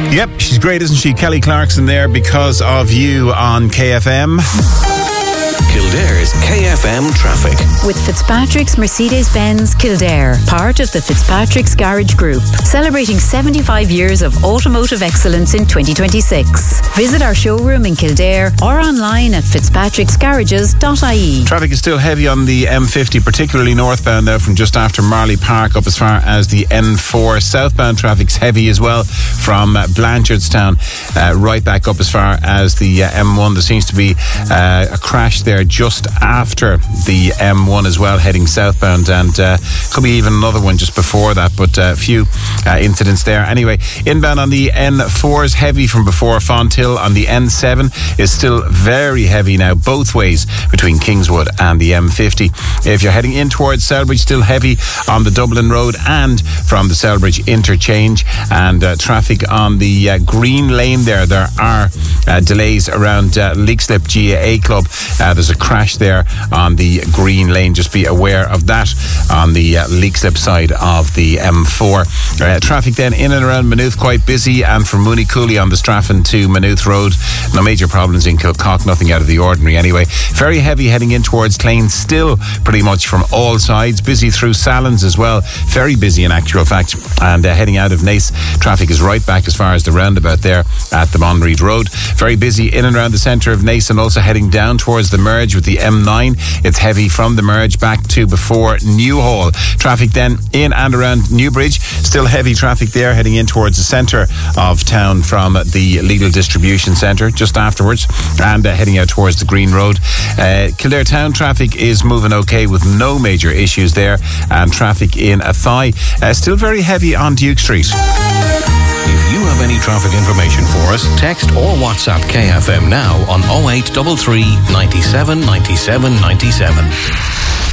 Yep, she's great, isn't she? Kelly Clarkson there, Because of You on KFM. Kildare's KFM traffic. With Fitzpatrick's Mercedes-Benz Kildare, part of the Fitzpatrick's Garage Group, celebrating 75 years of automotive excellence in 2026. Visit our showroom in Kildare or online at fitzpatricksgarages.ie. Traffic is still heavy on the M50, particularly northbound now from just after Marley Park up as far as the N4. Southbound traffic's heavy as well from Blanchardstown right back up as far as the M1. There seems to be a crash there just after the M1 as well, heading southbound, and could be even another one just before that, but a few incidents there. Anyway, inbound on the N4 is heavy from before Fonthill. On the N7 is still very heavy now both ways between Kingswood and the M50. If you're heading in towards Selbridge, still heavy on the Dublin Road and from the Selbridge interchange, and traffic on the Green Lane there are delays around Leixlip GAA Club. There's a crash there on the Green Lane. Just be aware of that on the Leixlip side of the M4. Traffic then in and around Maynooth quite busy, and from Mooney Cooley on the Straffan to Maynooth Road, no major problems in Kilcock, nothing out of the ordinary anyway. Very heavy heading in towards Clane, still pretty much from all sides. Busy through Salins as well, very busy in actual fact, and heading out of Naas, traffic is right back as far as the roundabout there at the Monreid Road. Very busy in and around the centre of Naas, and also heading down towards the merge with the M9. It's heavy from the merge back to before Newhall. Traffic then in and around Newbridge, still heavy traffic there heading in towards the centre of town from the Lidl distribution centre just afterwards, and heading out towards the Green Road. Kildare town traffic is moving okay with no major issues there, and traffic in Athy still very heavy on Duke Street. If you have any traffic information for us, text or WhatsApp KFM now on 0833 97 97 97.